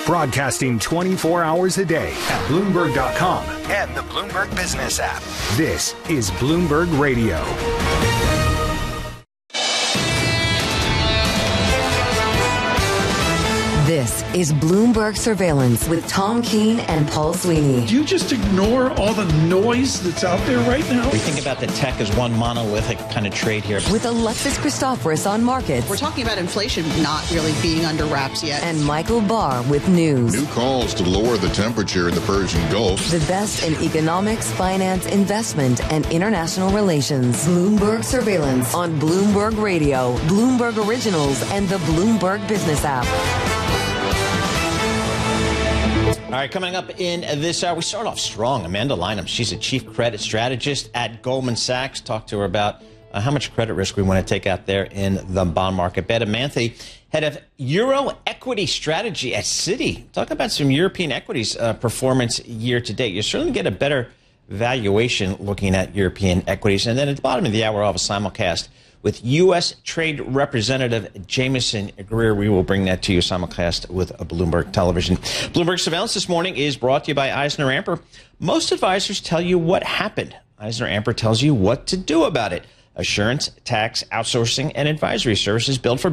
Broadcasting 24 hours a day at Bloomberg.com and the Bloomberg Business app. This is Bloomberg Radio. This is Bloomberg Surveillance with Tom Keene and Paul Sweeney. Do you just ignore all the noise that's out there right now? We think about the tech as one monolithic kind of trade here. With Alexis Christoforous on markets. We're talking about inflation not really being under wraps yet. And Michael Barr with news. New calls to lower the temperature in the Persian Gulf. The best in economics, finance, investment, and international relations. Bloomberg Surveillance on Bloomberg Radio, Bloomberg Originals, and the Bloomberg Business app. All right, coming up in this hour, we start off strong. Amanda Lynham, she's a chief credit strategist at Goldman Sachs. Talk to her about how much credit risk we want to take out there in the bond market. Beta Manthe, head of Euro equity strategy at Citi. Talk about some European equities performance year to date. You certainly get a better valuation looking at European equities. And then at the bottom of the hour, I'll have a simulcast with U.S. Trade Representative Jameson Greer. We will bring that to you simulcast with a Bloomberg Television. Bloomberg Surveillance this morning is brought to you by EisnerAmper. Most advisors tell you what happened. EisnerAmper tells you what to do about it. Assurance, tax, outsourcing, and advisory services built for